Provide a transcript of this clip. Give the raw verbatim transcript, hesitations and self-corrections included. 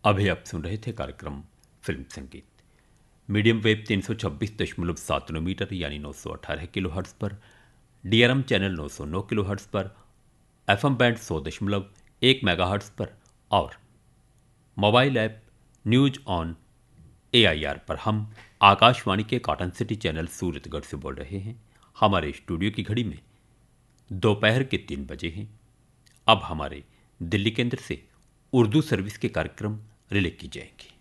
अभी आप सुन रहे थे कार्यक्रम फिल्म संगीत। मीडियम वेव तीन सौ छब्बीस दशमलव सात मीटर यानी नौ सौ अठारह किलो हर्ट्स पर, डीआरएम चैनल नौ सौ नौ किलो हर्ट्स पर, एफएम बैंड सौ दशमलव एक मेगा हर्ट्स पर और mobile app news on AIR पर हम आकाशवाणी के कॉटन सिटी चैनल सूरतगढ़ से बोल रहे हैं। हमारे स्टूडियो की घड़ी में दोपहर के तीन बजे हैं। अब हमारे दिल्ली केंद्र से उर्दू सर्विस के कार्यक्रम रिले की जाएंगे।